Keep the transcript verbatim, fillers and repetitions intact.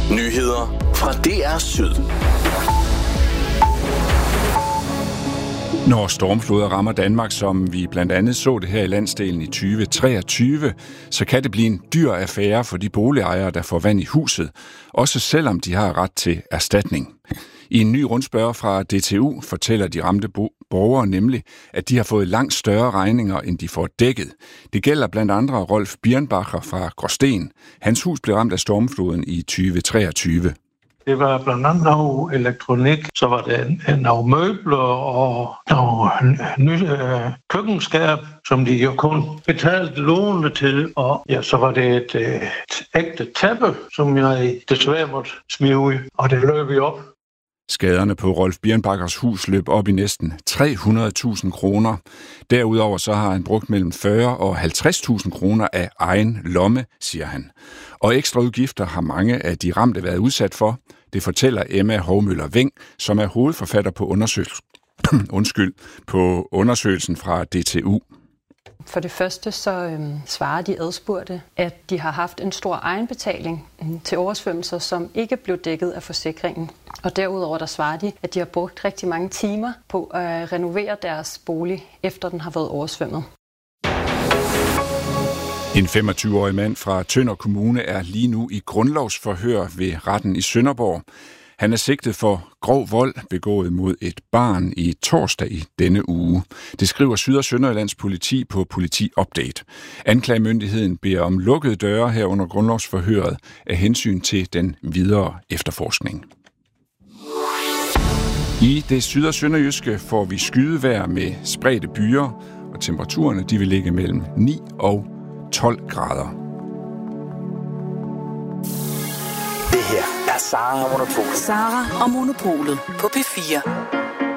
Nyheder fra D R Syd. Når stormfloder rammer Danmark, som vi blandt andet så det her i landsdelen i tyve treogtyve, så kan det blive en dyr affære for de boligejere, der får vand i huset, også selvom de har ret til erstatning. I en ny rundspørge fra D T U fortæller de ramte borgere nemlig, at de har fået langt større regninger, end de får dækket. Det gælder blandt andre Rolf Birnbacher fra Gråsten. Hans hus blev ramt af stormfloden i tyve treogtyve. Det var blandt andet noget elektronik, så var det nogle møbler og nogle nye øh, køkkenskab, som de jo kun betalte låne til. Og ja, så var det et, et ægte tæppe, som jeg desværre måtte smide ud, og det løb jo op. Skaderne på Rolf Birnbachers hus løb op i næsten tre hundrede tusind kroner. Derudover så har han brugt mellem fyrre og halvtreds tusind kroner af egen lomme, siger han. Og ekstra udgifter har mange af de ramte været udsat for. Det fortæller Emma Hovmøller Veng, som er hovedforfatter på, undersøgelsen, Undskyld, på undersøgelsen fra D T U. For det første så øhm, svarer de adspurgte, at de har haft en stor egenbetaling øhm, til oversvømmelser, som ikke blev dækket af forsikringen. Og derudover der svarer de, at de har brugt rigtig mange timer på at renovere deres bolig, efter den har været oversvømmet. En femogtyve-årig mand fra Tønder Kommune er lige nu i grundlovsforhør ved retten i Sønderborg. Han er sigtet for grov vold begået mod et barn i torsdag i denne uge. Det skriver Syd- og Sønderjyllands politi på Politi Update. Anklagemyndigheden beder om lukkede døre her under grundlovsforhøret af hensyn til den videre efterforskning. I det syd- og sønderjyske får vi skydevejr med spredte byer, og temperaturerne de vil ligge mellem ni og tolv grader. Det her er Sara og Monopolet. Sara og Monopolet på P fire.